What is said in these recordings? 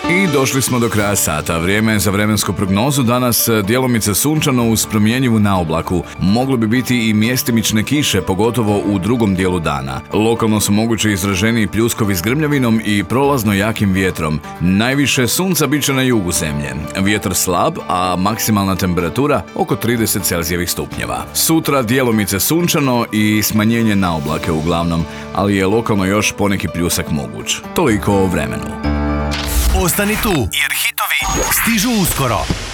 I došli smo do kraja sata. Vrijeme je za vremensku prognozu. Danas djelomice sunčano uz promjenjivu naoblaku. Moglo bi biti i mjestimične kiše, pogotovo u drugom dijelu dana. Lokalno su moguće izraženiji pljuskovi s grmljavinom i prolazno jakim vjetrom. Najviše sunca bit će na jugu zemlje. Vjetar slab, a maksimalna temperatura oko 30 Celzijevih stupnjeva. Sutra djelomice sunčano i smanjenje naoblake uglavnom, ali je lokalno još poneki pljusak moguć. Toliko o vremenu. Ostani tu, jer hitovi stižu uskoro.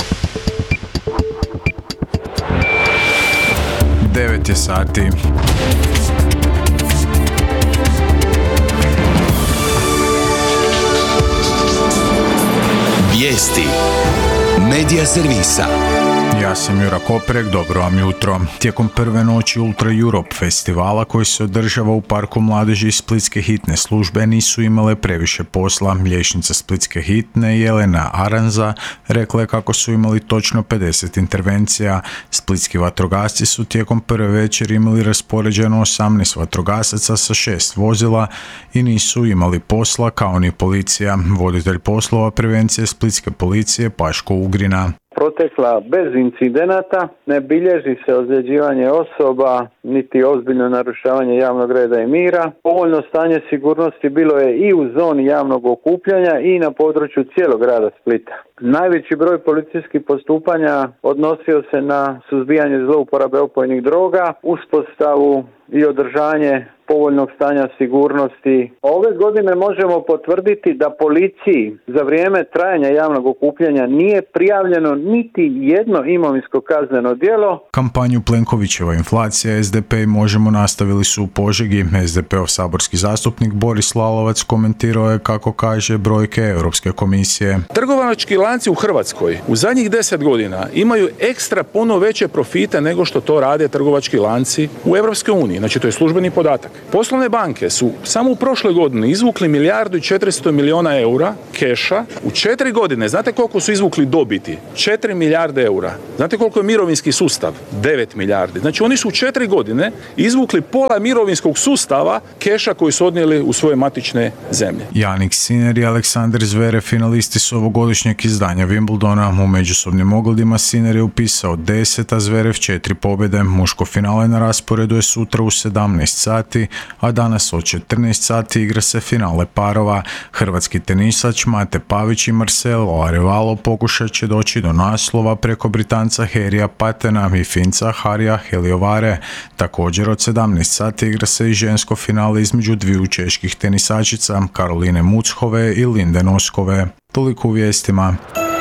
9 je sati. Vijesti Medija servisa. Ja sam Jura Koprek, dobro vam jutro. Tijekom prve noći Ultra Europe festivala koji se održava u Parku mladeži Splitske hitne službe nisu imale previše posla. Liječnica Splitske hitne Jelena Aranza rekla je kako su imali točno 50 intervencija. Splitski vatrogasci su tijekom prve večeri imali raspoređeno 18 vatrogasaca sa 6 vozila i nisu imali posla kao ni policija. Voditelj poslova prevencije Splitske policije Paško Ugrina. Protekla bez incidenata, ne bilježi se ozljeđivanje osoba, niti ozbiljno narušavanje javnog reda i mira. Povoljno stanje sigurnosti bilo je i u zoni javnog okupljanja i na području cijelog grada Splita. Najveći broj policijskih postupanja odnosio se na suzbijanje zlouporabe opojnih droga, uspostavu i održanje povoljnog stanja sigurnosti. Ove godine možemo potvrditi da policiji za vrijeme trajanja javnog okupljanja nije prijavljeno niti jedno imovinsko kazneno djelo. Kampanju Plenkovićeva inflacija SDP i Možemo nastavili su u Požegi. SDP-ov saborski zastupnik Boris Lalovac komentirao je kako kaže brojke Europske komisije. Trgovački lanci u Hrvatskoj u zadnjih 10 godina imaju ekstra puno veće profite nego što to rade trgovački lanci u Europskoj uniji. Znači to je službeni podatak. Poslovne banke su samo u prošloj godini izvukli 1,4 milijarde eura keša. U 4 godine, znate koliko su izvukli dobiti? 4 milijarde eura. Znate koliko je mirovinski sustav? 9 milijardi. Znači oni su u 4 godine izvukli pola mirovinskog sustava keša koji su odnijeli u svoje matične zemlje. Jannik Sinner i Aleksandar Zverev finalisti su ovogodišnjeg izdanja Wimbledona. U međusobnim ogledima Sinner je upisao 10, a Zverev 4 pobjede. Muško finale na rasporedu je sutra u 17 sati, a danas od 14 sati igra se finale parova. Hrvatski tenisač Mate Pavić i Marcelo Arevalo pokušat će doći do naslova preko Britanca Harrya Pattena i Finca Harrya Heliovare. Također od 17 sati igra se i žensko finale između dviju čeških tenisačica Karoline Muchove i Linde Noskove. Toliko u vijestima.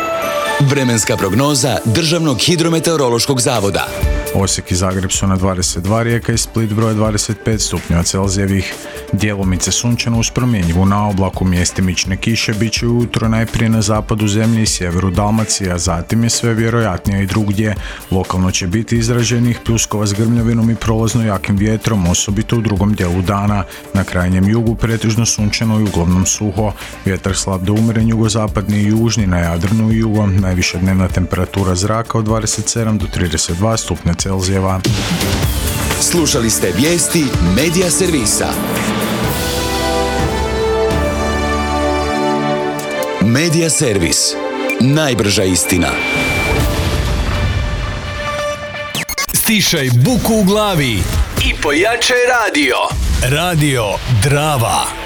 Vremenska prognoza Državnog hidrometeorološkog zavoda. Osijek i Zagreb su na 22, Rijeka i Split broje 25 stupnjeva Celzijevih. Djelomice sunčano uz promjenjivu naoblaku, mjestimične kiše bit će ujutro najprije na zapadu zemlje i sjeveru Dalmacije, a zatim je sve vjerojatnije i drugdje. Lokalno će biti izraženih pljuskova s grmljavinom i prolazno jakim vjetrom, osobito u drugom dijelu dana. Na krajnjem jugu pretežno sunčano i uglavnom suho. Vjetar slab do umjeren jugozapadni i južni, na Jadranu i jugo. Najviša dnevna temperatura zraka od 27 do 32 stupnja Celzijeva. Slušali ste vijesti Medija servisa. Medija servis. Najbrža istina. Stišaj buku u glavi i pojačaj radio. Radio Drava.